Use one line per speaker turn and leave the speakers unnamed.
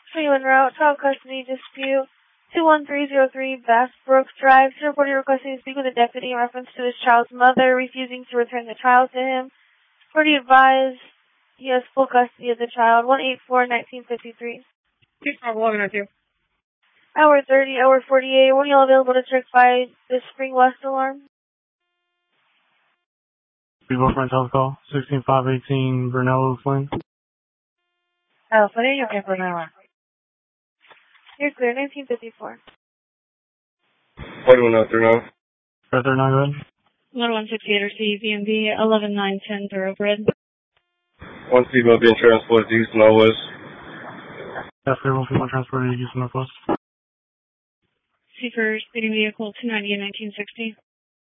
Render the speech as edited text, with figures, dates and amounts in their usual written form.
Three en route, child custody dispute. 21303 Bass Brook Drive. To report requesting to speak with a deputy in reference to his child's mother refusing to return the child to him. Party advised he has full custody of the child. 184-1953. Hour 30, hour 48. Were you all available to check by the Spring West alarm?
People from house call 16518 Brunello Flynn.
You're clear. 1954.
What do we know through now?
Further, not good.
1168 or CVMB 11910 Thoroughbred.
One seatbelt being transported to Houston Northwest.
Yes, we will be transported to Houston Northwest.
C for speeding vehicle 290 and 1960.